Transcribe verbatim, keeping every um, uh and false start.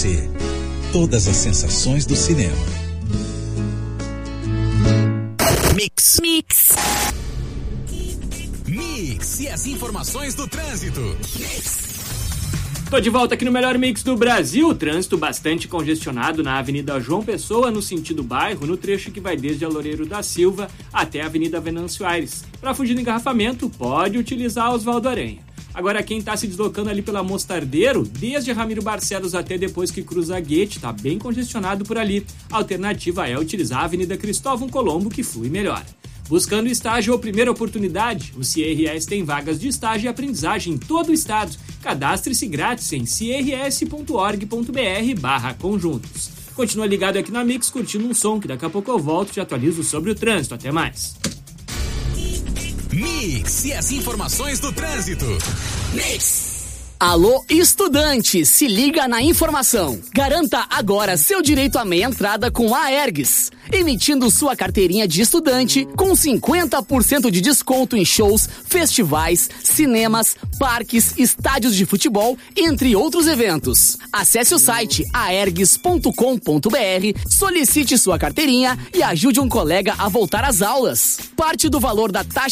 Todas as sensações do cinema. Mix. Mix. Mix e as informações do trânsito. Mix. Tô de volta aqui no melhor mix do Brasil. Trânsito bastante congestionado na Avenida João Pessoa, no sentido bairro, no trecho que vai desde a Loureiro da Silva até a Avenida Venâncio Aires. Para fugir do engarrafamento, pode utilizar Oswaldo Aranha. Agora, quem tá se deslocando ali pela Mostardeiro, desde Ramiro Barcelos até depois que cruza a Guete, tá bem congestionado por ali. A alternativa é utilizar a Avenida Cristóvão Colombo, que flui melhor. Buscando estágio ou primeira oportunidade, o C R S tem vagas de estágio e aprendizagem em todo o estado. Cadastre-se grátis em c r s ponto org ponto b r barra conjuntos. Continua ligado aqui na Mix, curtindo um som, que daqui a pouco eu volto e te atualizo sobre o trânsito. Até mais. Mix e as informações do trânsito. Mix. Alô, estudante, se liga na informação. Garanta agora seu direito à meia entrada com a Aergs, emitindo sua carteirinha de estudante com cinquenta por cento de desconto em shows, festivais, cinemas, parques, estádios de futebol, entre outros eventos. Acesse o site aergs ponto com ponto b r, solicite sua carteirinha e ajude um colega a voltar às aulas. Parte do valor da taxa